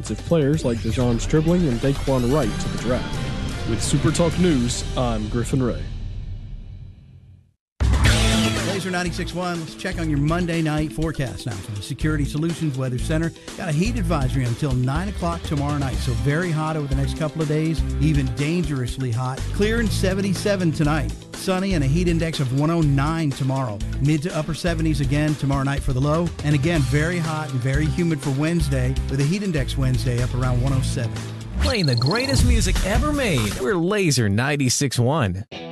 defensive players like Dejon Stribling and Daquan Wright to the draft. With Super Talk News, I'm Griffin Ray. Laser 96.1, let's check on your Monday night forecast now from the Security Solutions Weather Center. Got a heat advisory until 9 o'clock tomorrow night, so very hot over the next couple of days, even dangerously hot. Clear and 77 tonight. Sunny and a heat index of 109 tomorrow. Mid to upper 70s again tomorrow night for the low. And again, very hot and very humid for Wednesday, with a heat index Wednesday up around 107. Playing the greatest music ever made. We're Laser 96.1.